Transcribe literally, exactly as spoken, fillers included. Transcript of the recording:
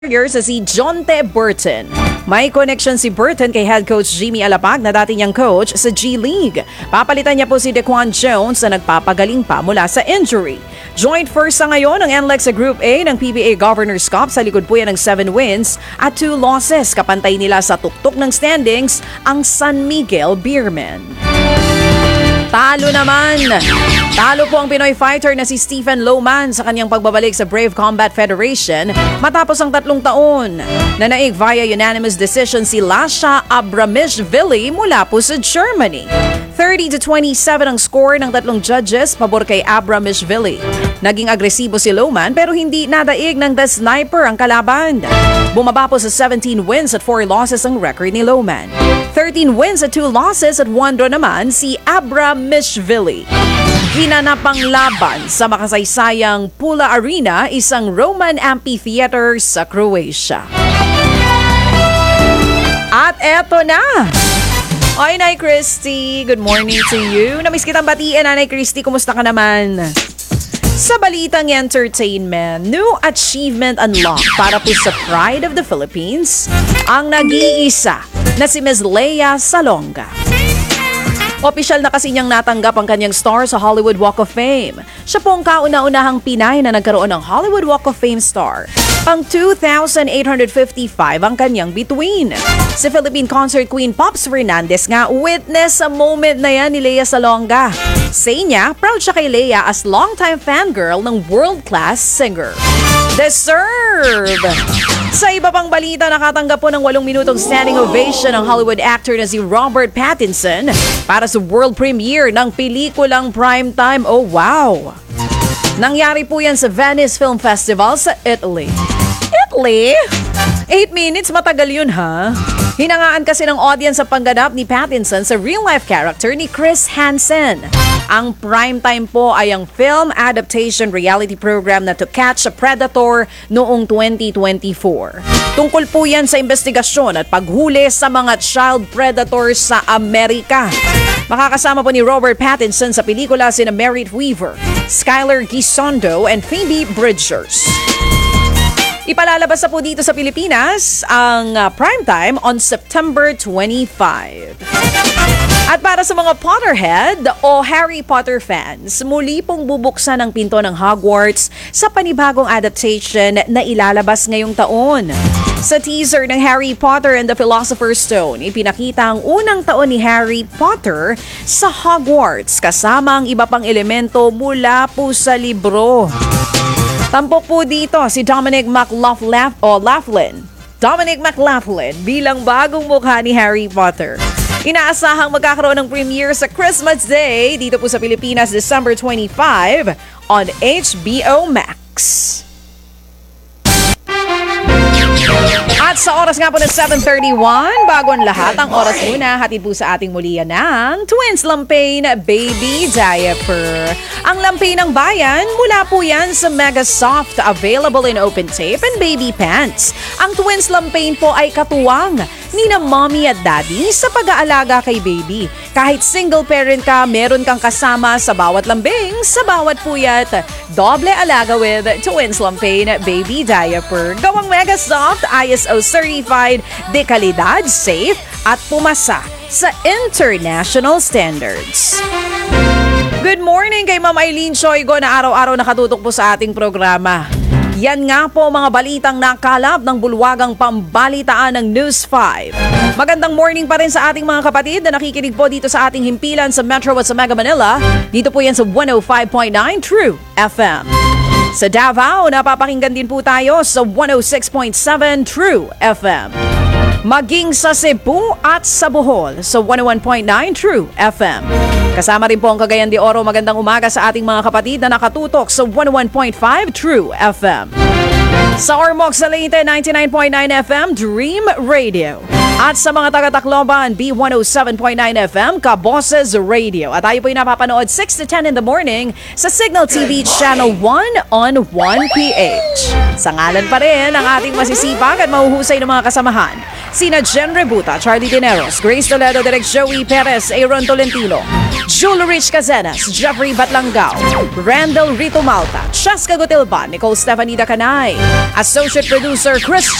Warriors sa si Jonte Burton. May connection si Burton kay head coach Jimmy Alapag na dati niyang coach sa G-League. Papalitan niya po si Dequan Jones na nagpapagaling pa mula sa injury. Joint first sa ngayon ang N L E X sa Group A ng P B A Governors Cup. Sa likod po yan ng seven wins at two losses. Kapantay nila sa tuktok ng standings ang San Miguel Beermen. Talo naman. Talo po ang Pinoy fighter na si Stephen Lohman sa kanyang pagbabalik sa Brave Combat Federation matapos ang tatlong taon. Nanaig via unanimous decision si Lasha Abramishvili mula po sa Germany. thirty to twenty-seven ang score ng tatlong judges pabor kay Abramishvili. Naging agresibo si Lohman pero hindi nadaig ng The Sniper ang kalaban. Bumaba po sa seventeen wins at four losses ang record ni Lohman. thirteen wins at two losses at one draw naman si Abramishvili. Ginanap ang laban sa makasaysayang Pula Arena, isang Roman amphitheater sa Croatia. At eto na! Oy, Nay Christy, good morning to you. Namiss kitang batiin, Nanay Christy, kumusta ka naman? Sa balitang entertainment, new achievement unlocked para po sa Pride of the Philippines, ang nag-iisa na si Miz Lea Salonga. Opisyal na kasi niyang natanggap ang kanyang star sa Hollywood Walk of Fame. Siya po ang kauna-unahang Pinay na nagkaroon ng Hollywood Walk of Fame star. Pang two thousand eight hundred fifty-five ang kanyang bituin. Si Philippine Concert Queen Pops Fernandez nga witness sa moment na yan ni Lea Salonga. Say niya, proud siya kay Lea as longtime fangirl ng world-class singer. Deserve! Sa iba pang balita, nakatanggap po ng walong minutong standing ovation ang Hollywood actor na si Robert Pattinson para sa world premiere ng pelikulang Primetime. Oh wow! Nangyari po yan sa Venice Film Festival sa Italy. Italy? Eight minutes, matagal yun ha? Hinangaan kasi ng audience sa pangganap ni Pattinson sa real-life character ni Chris Hansen. Ang Primetime po ay ang film adaptation reality program na To Catch a Predator noong twenty twenty-four. Tungkol po yan sa investigasyon at paghuli sa mga child predators sa Amerika. Makakasama po ni Robert Pattinson sa pelikula sina Merritt Weaver, Skylar Gisondo, and Phoebe Bridgers. Ipalalabas na po dito sa Pilipinas ang uh, Primetime on September twenty-fifth. At para sa mga Potterhead o Harry Potter fans, muli pong bubuksan ang pinto ng Hogwarts sa panibagong adaptation na ilalabas ngayong taon. Sa teaser ng Harry Potter and the Philosopher's Stone, ipinakita ang unang taon ni Harry Potter sa Hogwarts kasama ang iba pang elemento mula po sa libro. Tampok po dito si Dominic McLaughlin o Laughlin. Dominic McLaughlin bilang bagong mukha ni Harry Potter. Inaasahang magkakaroon ng premiere sa Christmas Day dito po sa Pilipinas December twenty-fifth on H B O Max. At sa oras nga po na seven thirty-one, bago ang lahat, ang oras muna, hatid po sa ating muli yan ng Twins Lampain Baby Diaper. Ang Lampain ng bayan, mula po yan sa Mega Soft, available in open tape and baby pants. Ang Twins Lampain po ay katuwang ni na mommy at daddy sa pag-aalaga kay baby. Kahit single parent ka, meron kang kasama sa bawat lambing, sa bawat puyat. Doble alaga with Twins Lampain Baby Diaper. Gawang Mega Soft, I S O certified, de kalidad, safe, at pumasa sa international standards. Good morning kay Ma'am Eileen Choygo na araw-araw nakatutok po sa ating programa. Yan nga po mga balitang nakalap ng bulwagang pambalitaan ng News five. Magandang morning pa rin sa ating mga kapatid na nakikinig po dito sa ating himpilan sa Metro at sa Mega Manila. Dito po yan sa one oh five point nine True F M. Sa Davao, napapakinggan din po tayo sa one oh six point seven True F M. Maging sa Cebu at sa Bohol sa one oh one point nine True F M. Kasama rin po ang Cagayan de Oro. Magandang umaga sa ating mga kapatid na nakatutok sa one oh one point five True F M. Sa Ormoc sa Leyte, ninety-nine point nine F M Dream Radio. At sa mga taga-Tacloban, B one oh seven point nine F M Kaboses Radio. At tayo po'y napapanood six to ten in the morning sa Signal T V Channel one on one P H. Sa ngalan pa rin ang ating masisipag at mahuhusay ng mga kasamahan. Sina Jen Rebuta, Charlie Dineros, Grace Toledo, Direk Joey Perez, Aaron Tolentino, Jul Rich Cazenas, Jeffrey Batlangao, Randall Rito Malta, Chaska Gotilban, Nicole Stefanida Canay, Associate Producer Chris